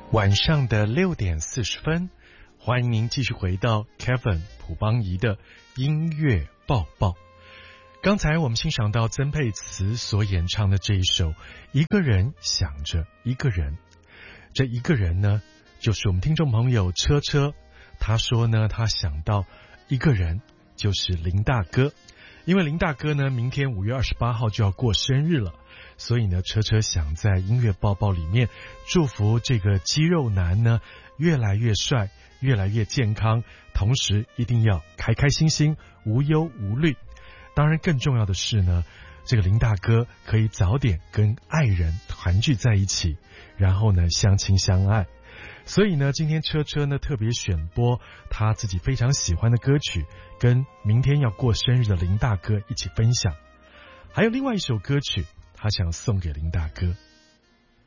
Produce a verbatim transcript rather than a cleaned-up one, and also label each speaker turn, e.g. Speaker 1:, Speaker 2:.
Speaker 1: 晚上的六点四十分，欢迎您继续回到 Kevin 朴邦仪的音乐报报。刚才我们欣赏到曾沛慈所演唱的这一首《一个人想着一个人》，这一个人呢，就是我们听众朋友车车。他说呢，他想到一个人就是林大哥，因为林大哥呢，明天五月二十八号就要过生日了。所以呢，车车想在音乐报报里面祝福这个肌肉男呢越来越帅，越来越健康，同时一定要开开心心，无忧无虑。当然更重要的是呢，这个林大哥可以早点跟爱人团聚在一起，然后呢相亲相爱。所以呢，今天车车呢特别选播他自己非常喜欢的歌曲，跟明天要过生日的林大哥一起分享。还有另外一首歌曲他想送给林大哥。